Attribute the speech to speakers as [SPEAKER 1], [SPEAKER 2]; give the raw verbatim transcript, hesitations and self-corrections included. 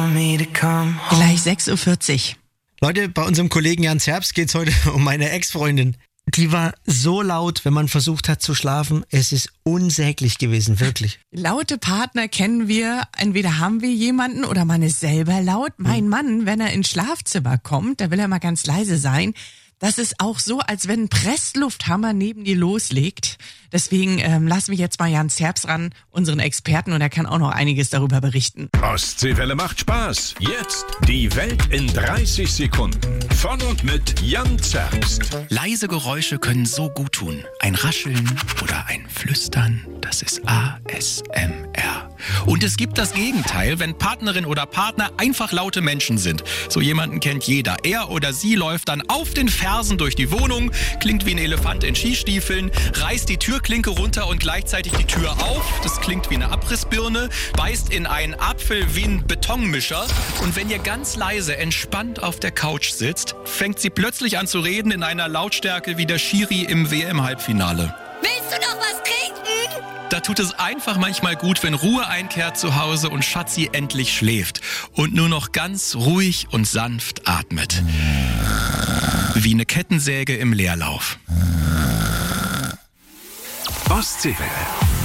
[SPEAKER 1] Gleich sechs Uhr vierzig.
[SPEAKER 2] Leute, bei unserem Kollegen Jan Zerbst geht es heute um meine Ex-Freundin. Die war so laut, wenn man versucht hat zu schlafen. Es ist unsäglich gewesen, wirklich.
[SPEAKER 1] Laute Partner kennen wir. Entweder haben wir jemanden oder man ist selber laut. Mein Mann, wenn er ins Schlafzimmer kommt, da will er mal ganz leise sein. Das ist auch so, als wenn ein Presslufthammer neben dir loslegt. Deswegen ähm, lass mich jetzt mal Jan Zerbst ran, unseren Experten, und er kann auch noch einiges darüber berichten.
[SPEAKER 3] Ostseewelle macht Spaß. Jetzt die Welt in dreißig Sekunden. Von und mit Jan Zerbst.
[SPEAKER 4] Leise Geräusche können so gut tun. Ein Rascheln oder ein Flüstern, das ist A S M R. Und es gibt das Gegenteil, wenn Partnerin oder Partner einfach laute Menschen sind. So jemanden kennt jeder. Er oder sie läuft dann auf den Fersen durch die Wohnung, klingt wie ein Elefant in Skistiefeln, reißt die Türklinke runter und gleichzeitig die Tür auf. Das klingt wie eine Abrissbirne, beißt in einen Apfel wie ein Betonmischer. Und wenn ihr ganz leise, entspannt auf der Couch sitzt, fängt sie plötzlich an zu reden in einer Lautstärke wie der Schiri im W M-Halbfinale.
[SPEAKER 5] Willst du noch was trinken?
[SPEAKER 4] Da tut es einfach manchmal gut, wenn Ruhe einkehrt zu Hause und Schatzi endlich schläft und nur noch ganz ruhig und sanft atmet. Wie eine Kettensäge im Leerlauf.
[SPEAKER 3] Ostseewelle.